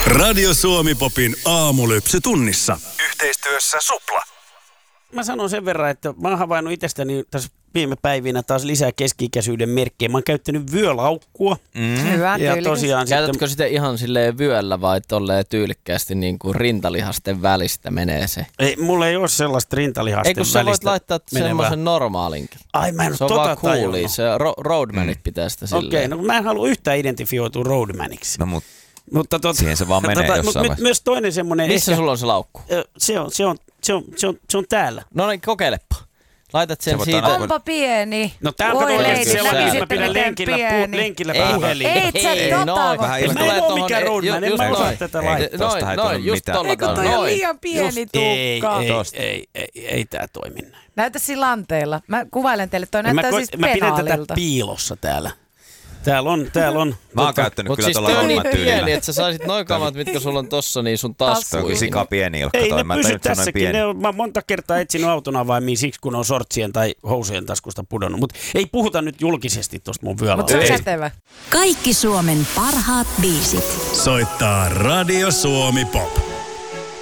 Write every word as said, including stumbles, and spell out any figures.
Radio Suomi Popin aamulypsy tunnissa. Yhteistyössä Supla. Mä sanon sen verran, että mä oon havainnut itsestäni tässä viime päivinä taas lisää keski-ikäisyyden merkkejä. Mä oon käyttänyt vyölaukkua. Mm. Hyvä, ja tosiaan Käytätkö sitten... sitä ihan silleen vyöllä vai tolleen tyylikkäästi niin kuin rintalihasten välistä menee se? Ei, mulla ei ole sellaista rintalihasten välistä. Ei kun sä voit laittaa menevää. semmoisen normaalinkin. Ai mä en se on tota vaan coolia. Se ro- roadmanit Mm. pitää sitä silleen. Okei, okay, no mä en halua yhtään identifioitua roadmaniksi. No mut Mutta tot, siihen se vaan menee tota, jossain my, vaiheessa. Myös toinen semmoinen... Missä ehkä, sulla on se laukku? Se on, se on, se on, se on, se on, se on täällä. No niin, kokeilepa. Laitat sen Sä voit siitä. aina- Onpa pieni. No täältä Voi on oikeasti leidi, sellainen, että mä näkisitte pidän miten lenkillä, pieni. pu, lenkillä Ei, puhelin. Ei, sä ei, tota noin. voi. Vähän En mä en ilman- ole mikään Tohon- roadman, en just mä osaa noin. tätä Ei, laittaa. tosta Noin, ei noin, tullut just mitään. tolla Eikö toi tavalla. on Noin. liian pieni Ei, tukka? ei, Tosta. ei, ei, ei, ei tää toimi näin. Näytä sillä lanteella. Mä kuvailen teille. Toi Mä, näyttää ko- siis mä pidän tätä penaalilta. piilossa täällä. Täällä on, täällä on. Mä oon tota, käyttänyt Mut kyllä siis tuolla toi on niin roadman-tyylillä. pieni, että sä saisit noin kamat, mitkä sulla on tossa, niin sun Toi on taskuihin. sika pieni ilkka Ei toi. ne Mä en pysy tajut, se on noin tässäkin. pieni. Ne on, mä oon monta kertaa etsinyt auton avaimia siksi, kun on sortsien tai housujen taskusta pudonnut. Mutta ei puhuta nyt julkisesti tosta mun Mutta se vyölausta. on Ei. kätevä. Kaikki Suomen parhaat biisit. Soittaa Radio Suomi Pop.